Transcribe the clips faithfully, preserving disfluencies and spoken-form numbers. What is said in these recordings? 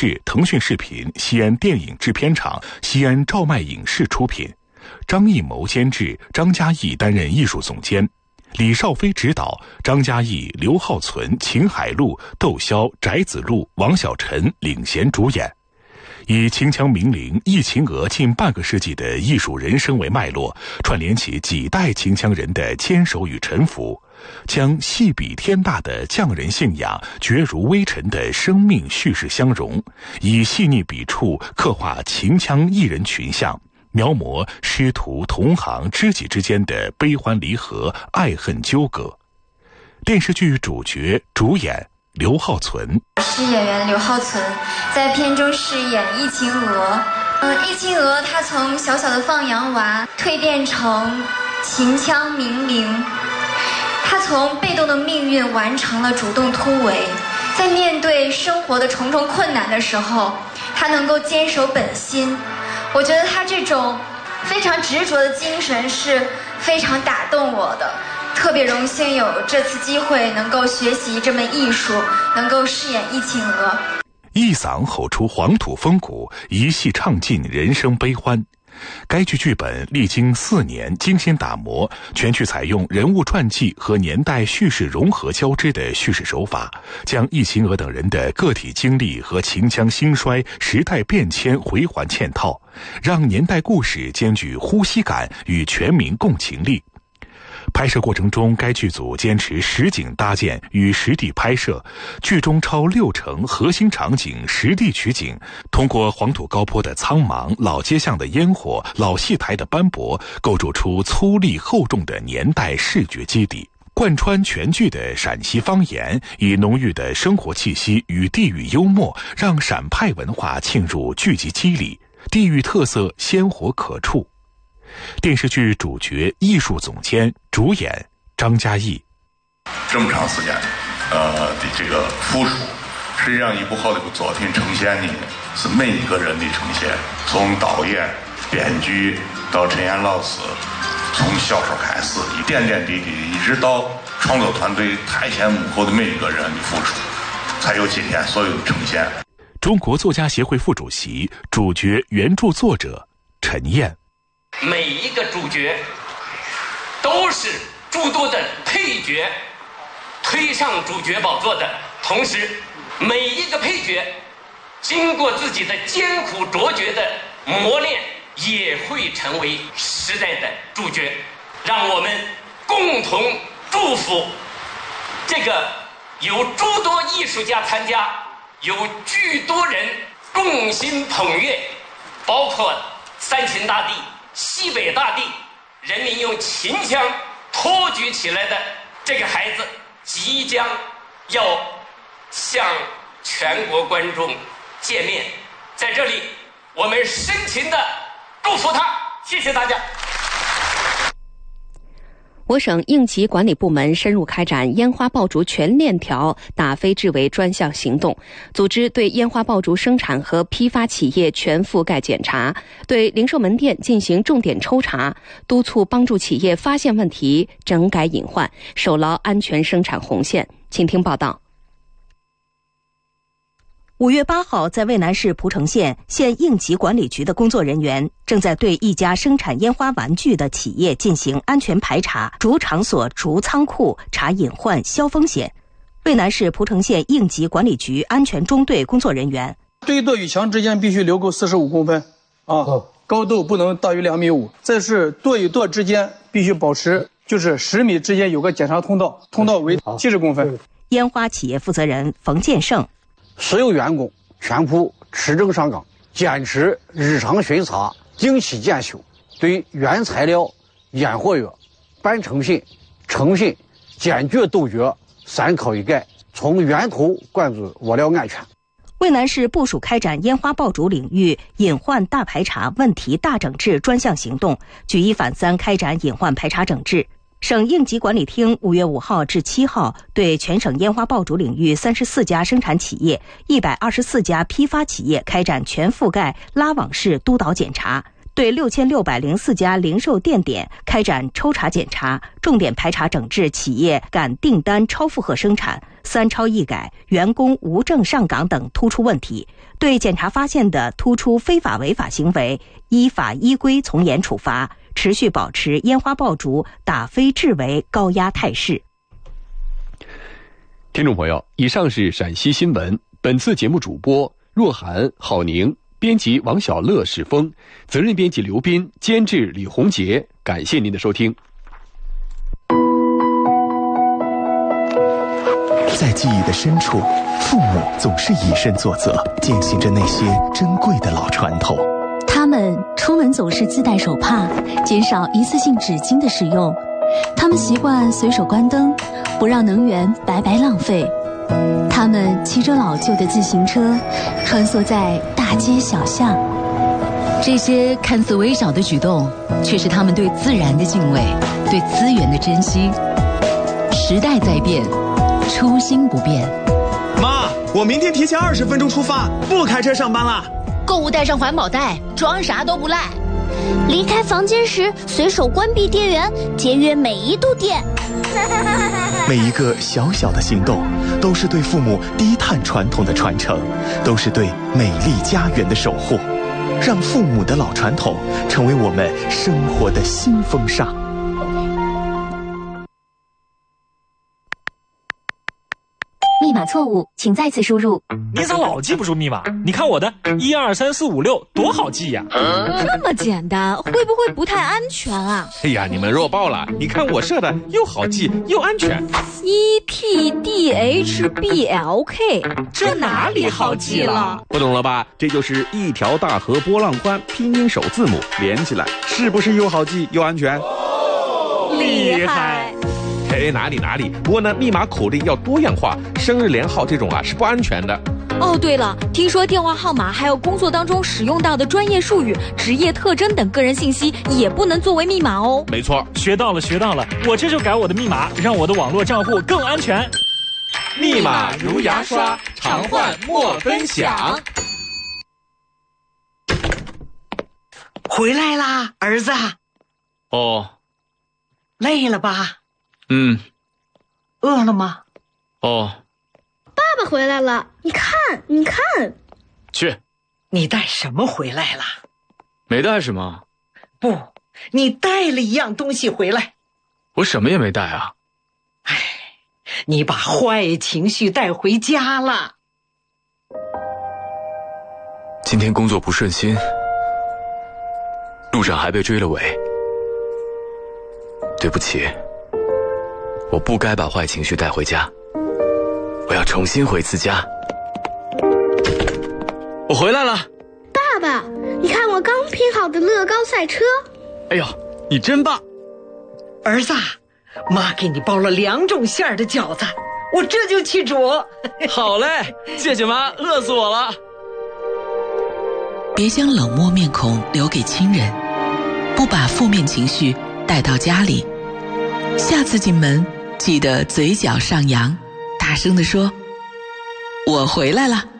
视、腾讯视频、西安电影制片厂、西安兆迈影视出品，张艺谋监制，张嘉译担任艺术总监，李少飞执导，张嘉译、刘浩存、秦海璐、窦骁、翟子路、王晓晨领衔主演。以秦腔名伶易秦娥近半个世纪的艺术人生为脉络，串联起几代秦腔人的坚守与沉浮，将戏比天大的匠人信仰、绝如微尘的生命叙事相融，以细腻笔触刻画秦腔艺人群像，描摹师徒同行知己之间的悲欢离合、爱恨纠葛。电视剧主角、主演刘浩存， 是演员刘浩存，在片中饰演易秦娥。嗯，易秦娥她从小小的放羊娃蜕变成秦腔名伶，她从被动的命运完成了主动突围，在面对生活的重重困难的时候，她能够坚守本心。我觉得她这种非常执着的精神是非常打动我的。特别荣幸有这次机会能够学习这门艺术，能够饰演易秦娥。 一嗓吼出黄土风骨，一戏唱尽人生悲欢。该剧剧本历经四年精心打磨，全剧采用人物传记和年代叙事融合交织的叙事手法，将易秦娥等人的个体经历和秦腔兴衰、时代变迁回环嵌套，让年代故事兼具呼吸感与全民共情力。拍摄过程中，该剧组坚持实景搭建与实地拍摄，剧中超六成核心场景实地取景，通过黄土高坡的苍茫、老街巷的烟火、老戏台的斑驳，构筑出粗粝厚重的年代视觉基底。贯穿全剧的陕西方言，以浓郁的生活气息与地域幽默，让陕派文化沁入剧集肌理，地域特色鲜活可触。电视剧主角、艺术总监、主演张嘉译。 这么长时间，呃的这个付出，实际上一部好的作品呈现的是每一个人的呈现，从导演、编剧到陈岩老师，从小时候开始，一点点滴滴，一直到创作团队台前幕后的每一个人的付出，才有今天所有的呈现。 中国作家协会副主席、主角原著作者陈燕。 每一个主角都是诸多的配角推上主角宝座的同时，每一个配角经过自己的艰苦卓绝的磨练，也会成为时代的主角。让我们共同祝福这个有诸多艺术家参加，有巨多人共心捧月，包括三秦大地、西北大地，人民用秦腔托举起来的这个孩子，即将要向全国观众见面。在这里，我们深情的祝福他，谢谢大家。 我省应急管理部门深入开展烟花爆竹全链条打非治伪专项行动，组织对烟花爆竹生产和批发企业全覆盖检查，对零售门店进行重点抽查，督促帮助企业发现问题、整改隐患，守牢安全生产红线。请听报道。 五月八号，在渭南市蒲城县县应急管理局的工作人员正在对一家生产烟花玩具的企业进行安全排查，逐场所、逐仓库查隐患、消风险。渭南市蒲城县应急管理局安全中队工作人员： 堆垛与墙之间必须留够四十五公分啊，哦、高度不能大于两米五。再是垛与垛之间必须保持就是十米之间有个检查通道，通道为七十公分。 烟花企业负责人冯建胜。 所有员工全部持证上岗，坚持日常巡查、定期检修，对原材料、验货员、半成品、成品坚决杜绝三考一改，从源头关注物料安全。 渭南市部署开展烟花爆竹领域隐患大排查、问题大整治专项行动，举一反三开展隐患排查整治。省应急管理厅五月五号至七号对全省烟花爆竹领域三十四家生产企业、一百二十四家批发企业开展全覆盖拉网式督导检查， 对六千六百零四家零售店点开展抽查检查，重点排查整治企业赶订单超负荷生产、三超一改、员工无证上岗等突出问题，对检查发现的突出非法违法行为，依法依规从严处罚，持续保持烟花爆竹打非治为高压态势。 听众朋友，以上是陕西新闻。本次节目主播若涵、郝宁，编辑王小乐、史峰，责任编辑刘斌，监制李红杰。感谢您的收听。 在记忆的深处，父母总是以身作则，践行着那些珍贵的老传统。 他们出门总是自带手帕，减少一次性纸巾的使用。他们习惯随手关灯，不让能源白白浪费。他们骑着老旧的自行车，穿梭在大街小巷。 这些看似微小的举动，却是他们对自然的敬畏，对资源的珍惜。时代在变，初心不变。 妈，我明天提前二十分钟出发，不开车上班了。 购物带上环保袋，装啥都不赖。 离开房间时，随手关闭电源，节约每一度电。 每一个小小的行动，都是对父母低碳传统的传承，都是对美丽家园的守护。让父母的老传统成为我们生活的新风尚。 密码错误，请再次输入。 你咋老记不住密码？你看我的一二三四五六多好记呀！ 这么简单，会不会不太安全啊？ 哎呀，你们弱爆了！你看我设的又好记又安全。 E T D H B L K， 这哪里好记了？ 不懂了吧？这就是一条大河波浪宽，拼音首字母连起来，是不是又好记又安全？ 厉害！ 哎，哪里哪里，不过呢，密码口令要多样化，生日连号这种啊是不安全的。 哦，对了，听说电话号码还有工作当中使用到的专业术语、职业特征等个人信息也不能作为密码哦。 没错， 学到了学到了，我这就改我的密码，让我的网络账户更安全。 密码如牙刷，常换莫分享。 回来啦，儿子。 哦。 累了吧？ 嗯。 饿了吗？ 哦。 爸爸回来了，你看，你看。 去。 你带什么回来了？ 没带什么。 不，你带了一样东西回来。 我什么也没带啊。 唉，你把坏情绪带回家了。 今天工作不顺心，路上还被追了尾。对不起，我不该把坏情绪带回家，我要重新回次家。我回来了。 爸爸，你看我刚拼好的乐高赛车。 哎呦，你真棒。 儿子，妈给你包了两种馅儿的饺子，我这就去煮。 好嘞，谢谢妈，饿死我了。 别将冷漠面孔留给亲人，不把负面情绪带到家里。下次进门记得嘴角上扬，大声地说：我回来了。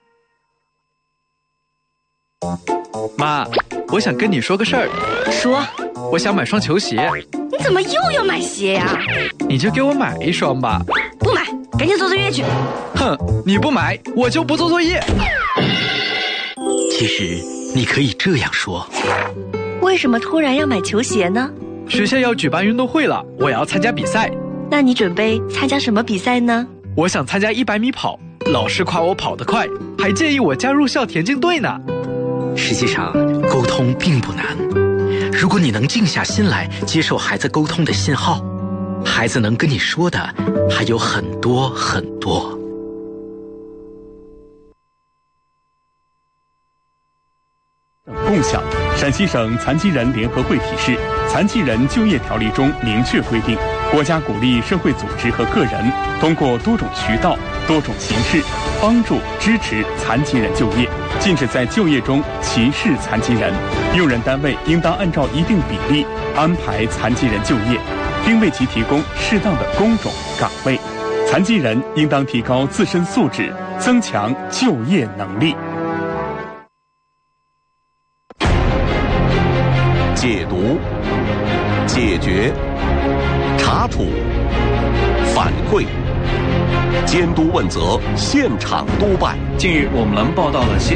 妈，我想跟你说个事儿。 说。 我想买双球鞋。 你怎么又要买鞋呀？ 你就给我买一双吧。 不买，赶紧做作业去。 哼，你不买我就不做作业。 其实你可以这样说。 为什么突然要买球鞋呢？ 学校要举办运动会了，我要参加比赛。 那你准备参加什么比赛呢？ 我想参加一百米跑，老师夸我跑得快，还建议我加入校田径队呢。 实际上，沟通并不难。如果你能静下心来接受孩子沟通的信号，孩子能跟你说的还有很多很多。 共享。陕西省残疾人联合会提示，残疾人就业条例中明确规定，国家鼓励社会组织和个人通过多种渠道、多种形式帮助支持残疾人就业，禁止在就业中歧视残疾人。用人单位应当按照一定比例安排残疾人就业，并为其提供适当的工种岗位。残疾人应当提高自身素质，增强就业能力。 解读、解决、查处、反馈、监督问责，现场督办。 近日，我们栏报道了现